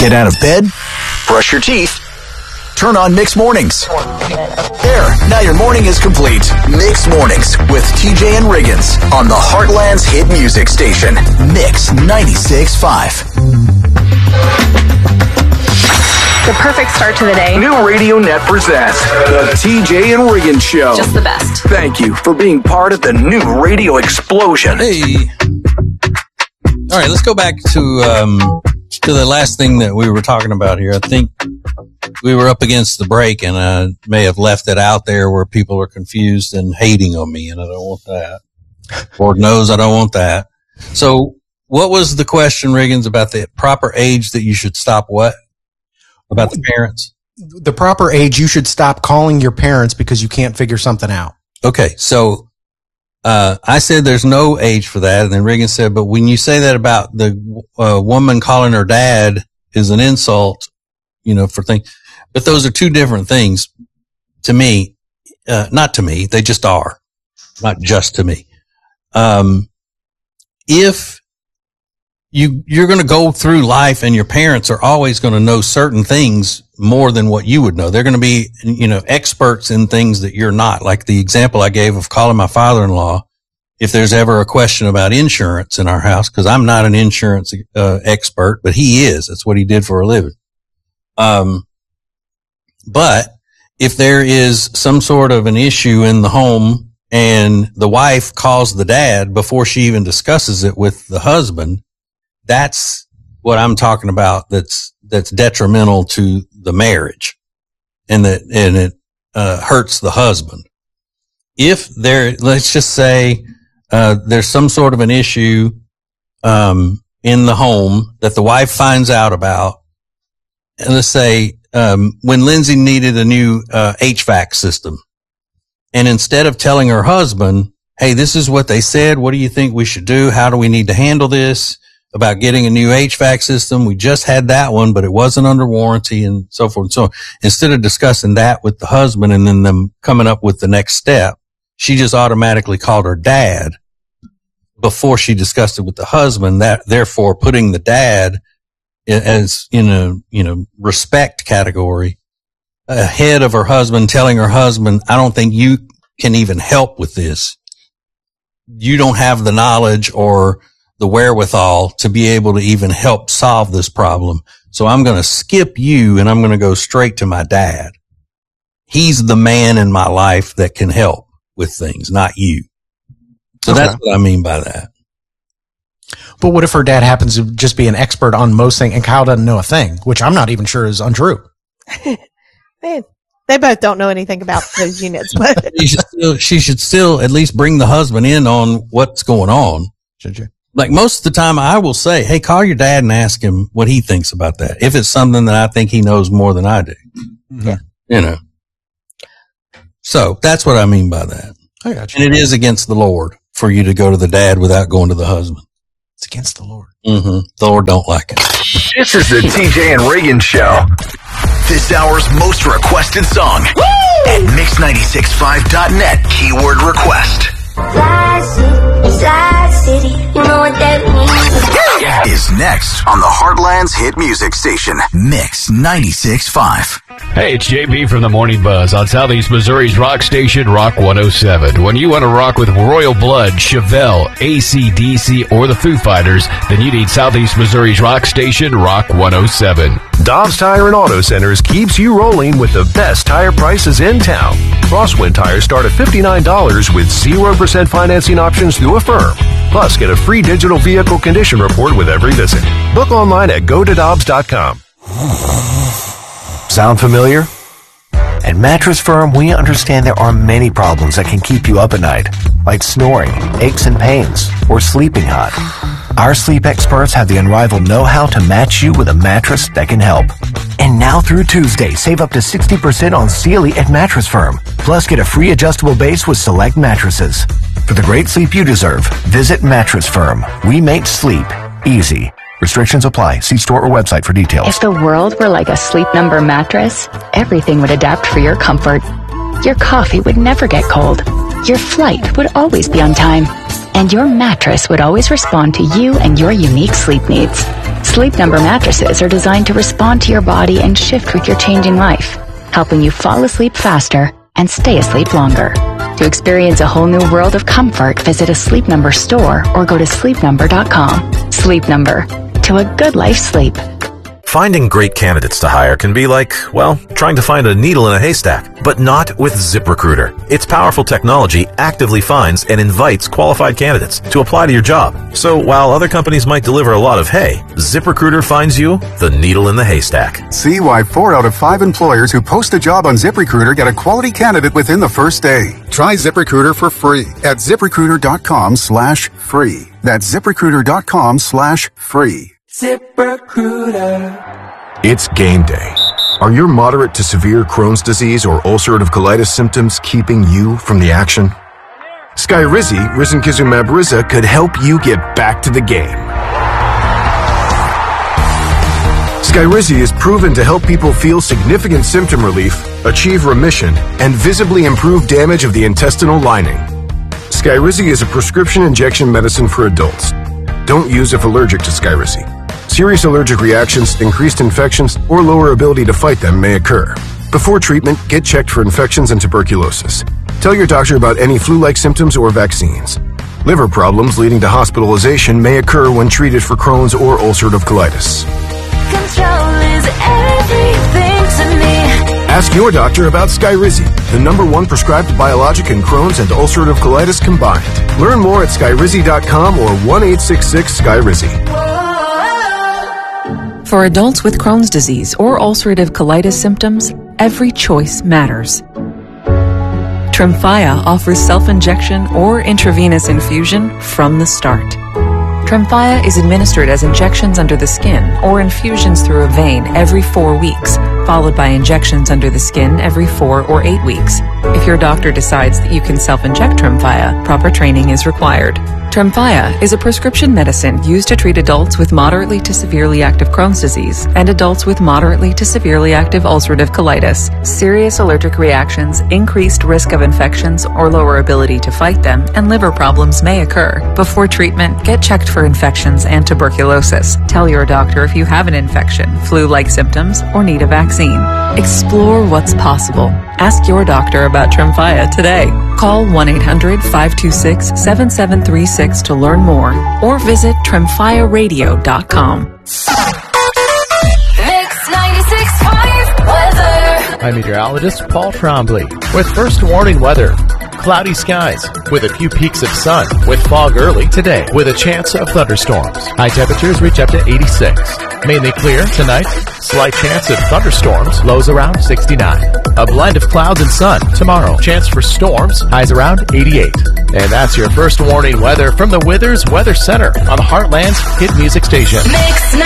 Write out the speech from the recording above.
Get out of bed, brush your teeth, turn on Mixed Mornings. There, now your morning is complete. Mixed Mornings with TJ and Riggins on the Heartland's hit music station, Mix 96.5. The perfect start to the day. New Radio Net presents the TJ and Riggins Show. Just the best. Thank you for being part of the new radio explosion. Hey. All right, let's go back to the last thing that we were talking about here. I think we were up against the break, and I may have left it out there where people are confused and hating on me, and I don't want that. Lord knows I don't want that. So what was the question, Riggins, about the proper age that you should stop what? About the parents? The proper age you should stop calling your parents because you can't figure something out. Okay, so I said there's no age for that, and then Riggins said, but when you say that about the woman calling her dad is an insult, for things. But those are two different things to me. Not to me, they just are. Not just to me. If you're going to go through life and your parents are always going to know certain things more than what you would know. They're going to be, experts in things that you're not. Like the example I gave of calling my father-in-law if there's ever a question about insurance in our house, because I'm not an insurance expert, but he is. That's what he did for a living. But if there is some sort of an issue in the home and the wife calls the dad before she even discusses it with the husband, that's what I'm talking about. That's detrimental to the marriage, and it hurts the husband. If let's just say there's some sort of an issue in the home that the wife finds out about, and let's say when Lindsay needed a new HVAC system, and instead of telling her husband, "Hey, this is what they said. What do you think we should do? How do we need to handle this?" About getting a new HVAC system. We just had that one, but it wasn't under warranty and so forth and so on. Instead of discussing that with the husband and then them coming up with the next step, she just automatically called her dad before she discussed it with the husband, that therefore putting the dad as in a, respect category ahead of her husband, telling her husband, I don't think you can even help with this. You don't have the knowledge or the wherewithal to be able to even help solve this problem. So I'm going to skip you and I'm going to go straight to my dad. He's the man in my life that can help with things, not you. So That's what I mean by that. But what if her dad happens to just be an expert on most things and Kyle doesn't know a thing, which I'm not even sure is untrue? Man, they both don't know anything about those units. But she should still at least bring the husband in on what's going on. Should you? Like most of the time I will say, hey, call your dad and ask him what he thinks about that. If it's something that I think he knows more than I do. Yeah. So that's what I mean by that. I got you. And it is against the Lord for you to go to the dad without going to the husband. It's against the Lord. Mm-hmm. The Lord don't like it. This is the TJ and Riggins Show. This hour's most requested song at mix965.net. Keyword request. Fly City, you know what that means. Is next on the Heartland's hit music station, Mix 96.5. Hey, it's JB from the Morning Buzz on Southeast Missouri's rock station, Rock 107. When you want to rock with Royal Blood, Chevelle, AC/DC, or the Foo Fighters, then you need Southeast Missouri's rock station, Rock 107. Dobbs Tire and Auto Centers keeps you rolling with the best tire prices in town. Crosswind tires start at $59 with 0% financing options through Affirm. Plus, get a free digital vehicle condition report with every visit. Book online at gotodobbs.com. Sound familiar? At Mattress Firm, we understand there are many problems that can keep you up at night, like snoring, aches and pains, or sleeping hot. Our sleep experts have the unrivaled know-how to match you with a mattress that can help. And now through Tuesday, save up to 60% on Sealy at Mattress Firm. Plus, get a free adjustable base with select mattresses. For the great sleep you deserve, visit Mattress Firm. We make sleep easy. Restrictions apply. See store or website for details. If the world were like a Sleep Number mattress, everything would adapt for your comfort. Your coffee would never get cold. Your flight would always be on time. And your mattress would always respond to you and your unique sleep needs. Sleep Number mattresses are designed to respond to your body and shift with your changing life, helping you fall asleep faster and stay asleep longer. To experience a whole new world of comfort, visit a Sleep Number store or go to sleepnumber.com. Sleep Number. To a good life sleep. Finding great candidates to hire can be like, well, trying to find a needle in a haystack, but not with ZipRecruiter. Its powerful technology actively finds and invites qualified candidates to apply to your job. So while other companies might deliver a lot of hay, ZipRecruiter finds you the needle in the haystack. See why 4 out of 5 employers who post a job on ZipRecruiter get a quality candidate within the first day. Try ZipRecruiter for free at ZipRecruiter.com/free. That's ZipRecruiter.com/free. ZipRecruiter. It's game day. Are your moderate to severe Crohn's disease or ulcerative colitis symptoms keeping you from the action? Skyrizi, risankizumab Riza, could help you get back to the game. Skyrizi is proven to help people feel significant symptom relief, achieve remission, and visibly improve damage of the intestinal lining. Skyrizi is a prescription injection medicine for adults. Don't use if allergic to Skyrizi. Serious allergic reactions, increased infections, or lower ability to fight them may occur. Before treatment, get checked for infections and tuberculosis. Tell your doctor about any flu-like symptoms or vaccines. Liver problems leading to hospitalization may occur when treated for Crohn's or ulcerative colitis. Control is everything to me. Ask your doctor about Skyrizi, the #1 prescribed biologic in Crohn's and ulcerative colitis combined. Learn more at skyrizi.com or 1-866-SKYRIZI. For adults with Crohn's disease or ulcerative colitis symptoms, every choice matters. Tremfya offers self-injection or intravenous infusion from the start. Tremfya is administered as injections under the skin or infusions through a vein every 4 weeks, followed by injections under the skin every 4 or 8 weeks. If your doctor decides that you can self-inject Tremfya, proper training is required. Tremfya is a prescription medicine used to treat adults with moderately to severely active Crohn's disease and adults with moderately to severely active ulcerative colitis. Serious allergic reactions, increased risk of infections or lower ability to fight them, and liver problems may occur. Before treatment, get checked for infections and tuberculosis. Tell your doctor if you have an infection, flu-like symptoms, or need a vaccine. Explore what's possible. Ask your doctor about Tremfya today. Call 1-800-526-7736 to learn more or visit tremfyaradio.com. Mix 96.5 weather. I'm meteorologist Paul Trombley with first warning weather. Cloudy skies with a few peaks of sun with fog early today with a chance of thunderstorms. High temperatures reach up to 86. Mainly clear tonight. Slight chance of thunderstorms. Lows around 69. A blend of clouds and sun tomorrow. Chance for storms. Highs around 88. And that's your first warning weather from the Withers Weather Center on the Heartland's hit music station. Mix